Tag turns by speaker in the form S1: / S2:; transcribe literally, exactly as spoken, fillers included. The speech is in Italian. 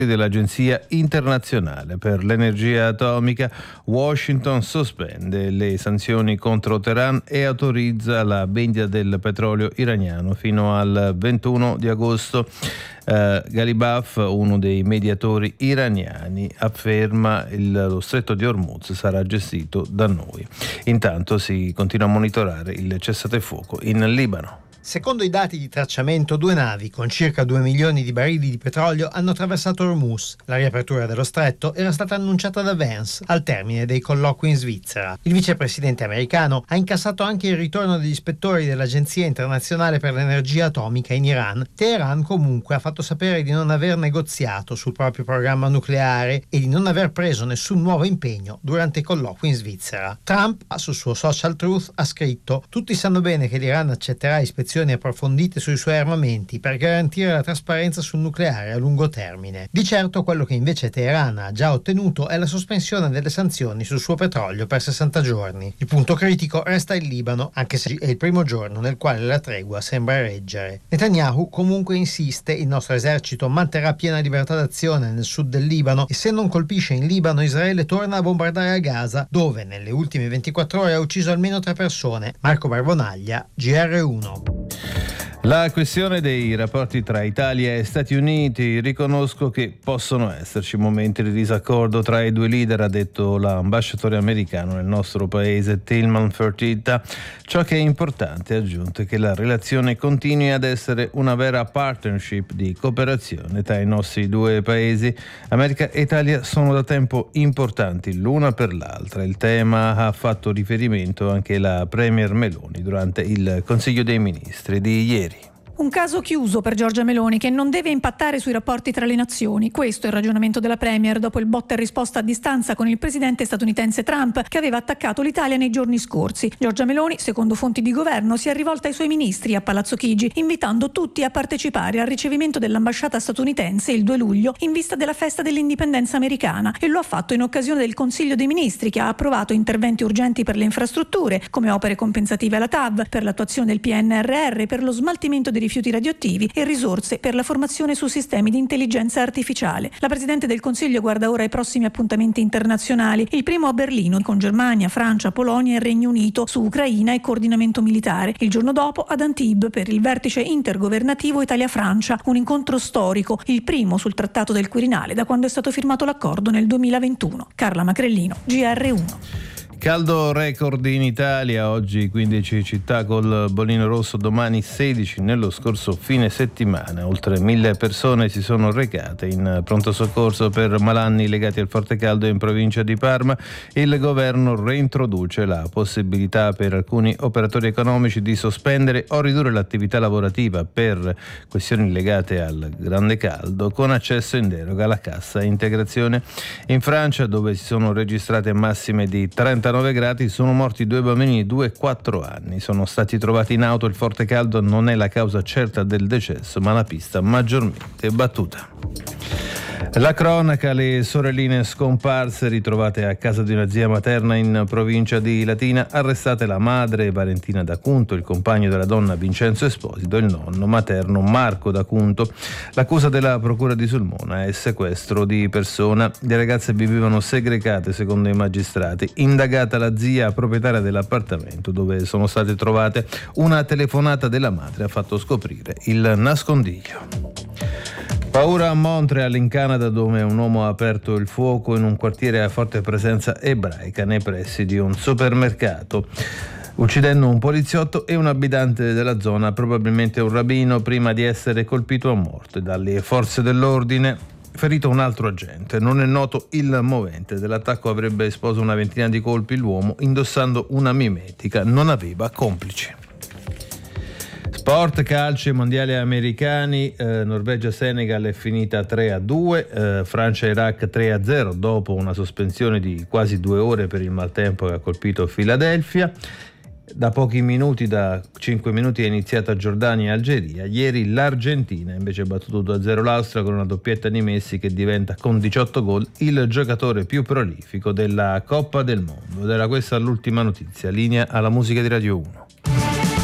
S1: dell'Agenzia internazionale per l'energia atomica. Washington sospende le sanzioni contro Teheran e autorizza la vendita del petrolio iraniano fino al ventuno di agosto. Uh, Ghalibaf, uno dei mediatori iraniani, afferma che lo stretto di Hormuz sarà gestito da noi. Intanto si continua a monitorare il cessatefuoco in Libano.
S2: Secondo i dati di tracciamento, due navi con circa due milioni di barili di petrolio hanno attraversato Hormuz. La riapertura dello stretto era stata annunciata da Vance al termine dei colloqui in Svizzera. Il vicepresidente americano ha incassato anche il ritorno degli ispettori dell'Agenzia internazionale per l'energia atomica in Iran. Teheran comunque ha fatto sapere di non aver negoziato sul proprio programma nucleare e di non aver preso nessun nuovo impegno durante i colloqui in Svizzera. Trump, sul suo social Truth, ha scritto: tutti sanno bene che l'Iran accetterà ispezioni approfondite sui suoi armamenti per garantire la trasparenza sul nucleare a lungo termine. Di certo quello che invece Teheran ha già ottenuto è la sospensione delle sanzioni sul suo petrolio per sessanta giorni. Il punto critico resta il Libano, anche se è il primo giorno nel quale la tregua sembra reggere. Netanyahu comunque insiste: il nostro esercito manterrà piena libertà d'azione nel sud del Libano e se non colpisce in Libano, Israele torna a bombardare a Gaza, dove nelle ultime ventiquattro ore ha ucciso almeno tre persone. Marco Barbonaglia, G R uno.
S1: La questione dei rapporti tra Italia e Stati Uniti: riconosco che possono esserci momenti di disaccordo tra i due leader, ha detto l'ambasciatore americano nel nostro paese Tilman Fertitta. Ciò che è importante, ha aggiunto, è che la relazione continui ad essere una vera partnership di cooperazione tra i nostri due paesi. America e Italia sono da tempo importanti l'una per l'altra. Il tema ha fatto riferimento anche la Premier Meloni durante il Consiglio dei Ministri di ieri.
S3: Un caso chiuso per Giorgia Meloni, che non deve impattare sui rapporti tra le nazioni. Questo è il ragionamento della Premier dopo il botta e risposta a distanza con il presidente statunitense Trump, che aveva attaccato l'Italia nei giorni scorsi. Giorgia Meloni, secondo fonti di governo, si è rivolta ai suoi ministri a Palazzo Chigi, invitando tutti a partecipare al ricevimento dell'ambasciata statunitense il due luglio in vista della festa dell'indipendenza americana, e lo ha fatto in occasione del Consiglio dei Ministri, che ha approvato interventi urgenti per le infrastrutture, come opere compensative alla T A V, per l'attuazione del P N R R, per lo smaltimento dei rifiuti radioattivi e risorse per la formazione su sistemi di intelligenza artificiale. La Presidente del Consiglio guarda ora ai prossimi appuntamenti internazionali, il primo a Berlino con Germania, Francia, Polonia e Regno Unito su Ucraina e coordinamento militare, il giorno dopo ad Antibes per il vertice intergovernativo Italia-Francia, un incontro storico, il primo sul Trattato del Quirinale da quando è stato firmato l'accordo nel duemilaventuno. Carla Macrellino, G R uno.
S1: Caldo record in Italia, oggi quindici città col bollino rosso, domani sedici. Nello scorso fine settimana oltre mille persone si sono recate in pronto soccorso per malanni legati al forte caldo in provincia di Parma. Il governo reintroduce la possibilità per alcuni operatori economici di sospendere o ridurre l'attività lavorativa per questioni legate al grande caldo, con accesso in deroga alla cassa integrazione. In Francia, dove si sono registrate massime di trentanove gradi, sono morti due bambini di due e quattro anni. Sono stati trovati in auto. Il forte caldo non è la causa certa del decesso, ma la pista maggiormente battuta. La cronaca: le sorelline scomparse ritrovate a casa di una zia materna in provincia di Latina, arrestate la madre Valentina D'Acunto, il compagno della donna Vincenzo Esposito e il nonno materno Marco D'Acunto. L'accusa della procura di Sulmona è sequestro di persona. Le ragazze vivevano segregate secondo i magistrati. Indagata la zia proprietaria dell'appartamento dove sono state trovate. Una telefonata della madre ha fatto scoprire il nascondiglio. Paura a Montreal, in Canada, dove un uomo ha aperto il fuoco in un quartiere a forte presenza ebraica nei pressi di un supermercato, uccidendo un poliziotto e un abitante della zona, probabilmente un rabbino, prima di essere colpito a morte dalle forze dell'ordine. Ferito un altro agente. Non è noto il movente dell'attacco, avrebbe esposto una ventina di colpi. L'uomo, indossando una mimetica, non aveva complici. Sport, calcio, mondiali americani, eh, Norvegia-Senegal è finita tre a due, eh, Francia-Iraq tre a zero dopo una sospensione di quasi due ore per il maltempo che ha colpito Filadelfia. Da pochi minuti, da cinque minuti, è iniziata Giordania e Algeria. Ieri l'Argentina invece ha battuto due a zero l'Austria con una doppietta di Messi, che diventa con diciotto gol il giocatore più prolifico della Coppa del Mondo. Ed era questa l'ultima notizia. Linea alla musica di Radio uno.